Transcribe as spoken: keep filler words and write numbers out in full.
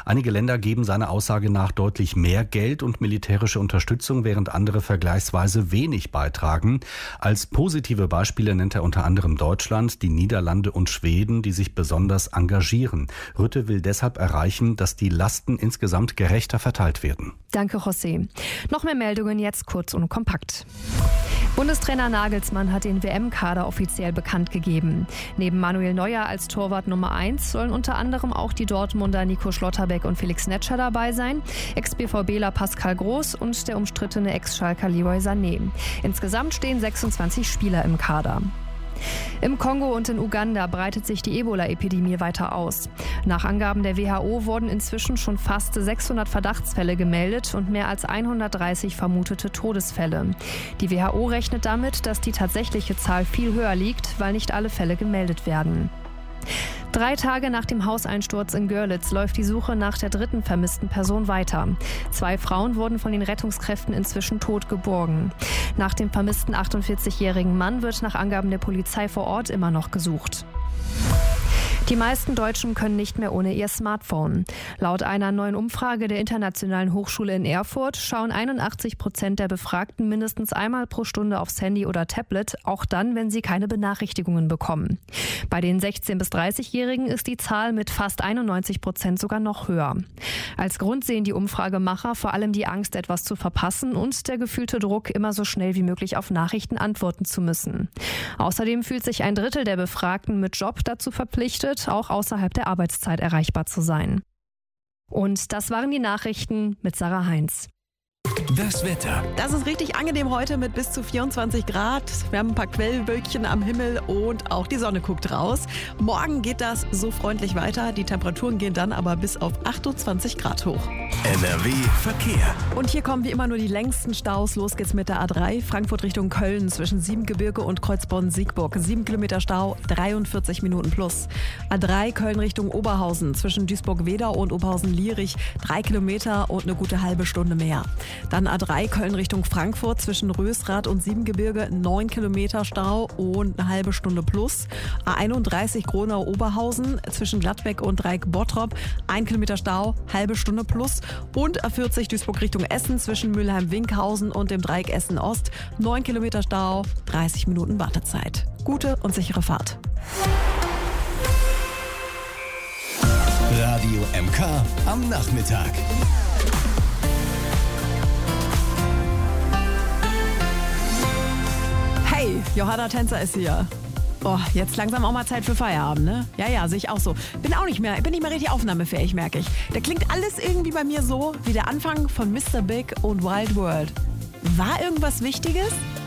Einige Länder geben seiner Aussage nach deutlich mehr Geld und militärische Unterstützung, während andere vergleichsweise wenig beitragen. Als positive Beispiele nennt er unter anderem Deutschland, die Niederlande und Schweden, die sich besonders engagieren. Rutte will deshalb erreichen, dass die Lasten insgesamt gerechter verteilt werden. Danke, José. Noch mehr Meldungen jetzt kurz und kompakt. Bundestrainer Nagelsmann hat den W M-Kader offiziell bekannt gegeben. Neben Manuel Neuer als Torwart Nummer eins sollen unter anderem auch die Dortmunder Nico Schlotterbeck und Felix Netscher dabei sein, Ex-BVBler Pascal Groß und der umstrittene Ex-Schalker Leroy Sané. Insgesamt stehen sechsundzwanzig Spieler im Kader. Im Kongo und in Uganda breitet sich die Ebola-Epidemie weiter aus. Nach Angaben der W H O wurden inzwischen schon fast sechshundert Verdachtsfälle gemeldet und mehr als hundertdreißig vermutete Todesfälle. Die W H O rechnet damit, dass die tatsächliche Zahl viel höher liegt, weil nicht alle Fälle gemeldet werden. Drei Tage nach dem Hauseinsturz in Görlitz läuft die Suche nach der dritten vermissten Person weiter. Zwei Frauen wurden von den Rettungskräften inzwischen tot geborgen. Nach dem vermissten achtundvierzigjährigen Mann wird nach Angaben der Polizei vor Ort immer noch gesucht. Die meisten Deutschen können nicht mehr ohne ihr Smartphone. Laut einer neuen Umfrage der Internationalen Hochschule in Erfurt schauen einundachtzig Prozent der Befragten mindestens einmal pro Stunde aufs Handy oder Tablet, auch dann, wenn sie keine Benachrichtigungen bekommen. Bei den sechzehn- bis dreißigjährigen ist die Zahl mit fast einundneunzig Prozent sogar noch höher. Als Grund sehen die Umfragemacher vor allem die Angst, etwas zu verpassen und der gefühlte Druck, immer so schnell wie möglich auf Nachrichten antworten zu müssen. Außerdem fühlt sich ein Drittel der Befragten mit Job dazu verpflichtet, auch außerhalb der Arbeitszeit erreichbar zu sein. Und das waren die Nachrichten mit Sarah Heinz. Das Wetter. Das ist richtig angenehm heute mit bis zu vierundzwanzig Grad. Wir haben ein paar Quellwölkchen am Himmel und auch die Sonne guckt raus. Morgen geht das so freundlich weiter. Die Temperaturen gehen dann aber bis auf achtundzwanzig Grad hoch. N R W Verkehr. Und hier kommen wie immer nur die längsten Staus. Los geht's mit der A drei, Frankfurt Richtung Köln zwischen Siebengebirge und Kreuzborn-Siegburg. Sieben Kilometer Stau, dreiundvierzig Minuten plus. A drei, Köln Richtung Oberhausen zwischen Duisburg-Wedau und Oberhausen-Lierich. Drei Kilometer und eine gute halbe Stunde mehr. Dann A drei, Köln Richtung Frankfurt zwischen Rösrath und Siebengebirge. Neun Kilometer Stau und eine halbe Stunde plus. A einunddreißig, Gronau-Oberhausen zwischen Gladbeck und Dreieck-Bottrop. Ein Kilometer Stau, halbe Stunde plus. Und A vierzig, Duisburg Richtung Essen zwischen Mülheim-Winkhausen und dem Dreieck Essen-Ost. Neun Kilometer Stau, dreißig Minuten Wartezeit. Gute und sichere Fahrt. Radio M K am Nachmittag. Hey, Johanna Tänzer ist hier. Oh, jetzt langsam auch mal Zeit für Feierabend, ne? Ja, ja, sehe ich auch so. Bin auch nicht mehr, bin nicht mehr richtig aufnahmefähig, merke ich. Da klingt alles irgendwie bei mir so wie der Anfang von Mister Big und Wild World. War irgendwas Wichtiges?